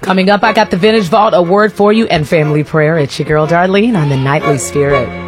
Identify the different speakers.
Speaker 1: Coming up, I got the Vintage Vault Award for you and family prayer. It's your girl Darlene on the Nightly Spirit.